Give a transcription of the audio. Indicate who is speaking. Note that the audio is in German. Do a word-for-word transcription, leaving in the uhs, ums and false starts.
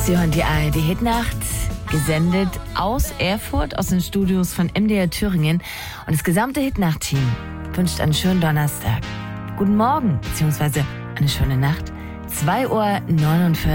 Speaker 1: Sie hören die A R D-Hitnacht, gesendet aus Erfurt, aus den Studios von M D R Thüringen. Und das gesamte Hitnacht-Team wünscht einen schönen Donnerstag. Guten Morgen, beziehungsweise eine schöne Nacht. zwei Uhr neunundvierzig.